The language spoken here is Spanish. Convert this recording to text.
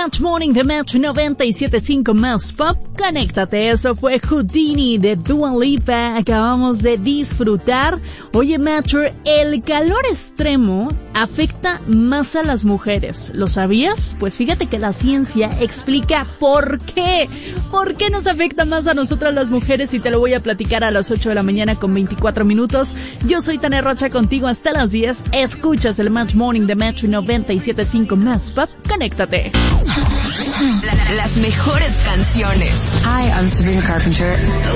Match Morning de Match 97.5 Más Pop. Conéctate, eso fue Houdini de Dua Lipa. Acabamos de disfrutar. Oye, Matcher, el calor extremo afecta más a las mujeres. ¿Lo sabías? Pues fíjate que la ciencia explica por qué. ¿Por qué nos afecta más a nosotras las mujeres? Y te lo voy a platicar a las 8 de la mañana con 24 minutos. Yo soy Tania Rocha, contigo hasta las 10. Escuchas el Match Morning de Match 97.5 Más Pop. Conéctate. Las mejores canciones. Hi, I'm Sabrina Carpenter.